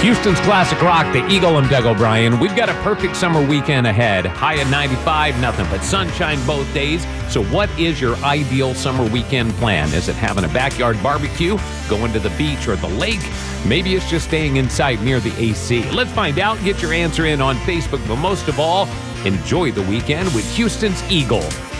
Houston's classic rock, the Eagle and Doug O'Brien. We've got a perfect summer weekend ahead. High at 95, nothing but sunshine both days. So what is your ideal summer weekend plan? Is it having a backyard barbecue, going to the beach or the lake? Maybe it's just staying inside near the AC. Let's find out. Get your answer in on Facebook. But most of all, enjoy the weekend with Houston's Eagle.